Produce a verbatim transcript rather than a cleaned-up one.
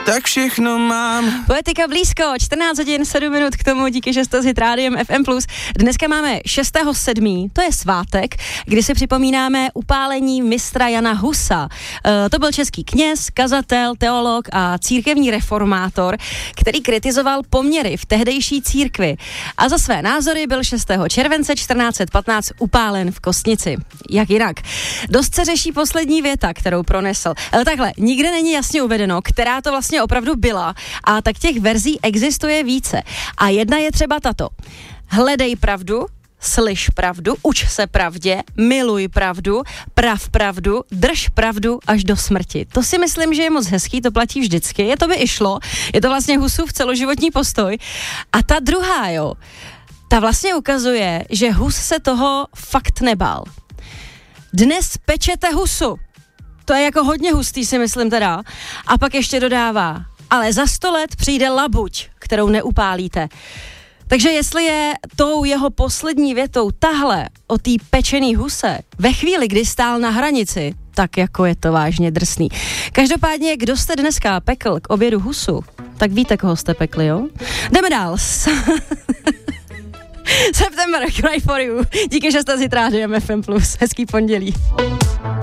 tak všechno mám. Poetika blízko, čtrnáct hodin, sedm minut k tomu, díky, že jste s Rádiem F M plus. Dneska máme šestého sedmého to je svátek, kdy si připomínáme upálení mistra Jana Husa. E, to byl český kněz, kazatel, teolog a církevní reformátor, který kritizoval poměry v tehdejší církvi. A za své názory byl šestého července čtrnáct set patnáct upálen v Kostnici. Jak jinak? Dost se řeší poslední věta, kterou pronesl. E, takhle, nikde není jasně uvedeno, která to vlastně opravdu byla, a tak těch verzí existuje více. A jedna je třeba tato. Hledej pravdu, slyš pravdu, uč se pravdě, miluj pravdu, prav pravdu, drž pravdu až do smrti. To si myslím, že je moc hezký, to platí vždycky, je to by i šlo, je to vlastně Husův celoživotní postoj. A ta druhá, jo, ta vlastně ukazuje, že Hus se toho fakt nebál. Dnes pečete Husu. To je jako hodně hustý, si myslím teda. A pak ještě dodává, ale za sto let přijde labuť, kterou neupálíte. Takže jestli je tou jeho poslední větou tahle o té pečený huse ve chvíli, kdy stál na hranici, tak jako je to vážně drsný. Každopádně, kdo jste dneska pekl k obědu husu, tak víte, koho jste pekli, jo? Jdeme dál. September, Cry for You. Díky, že jste s Rádiem F M plus. Hezký pondělí.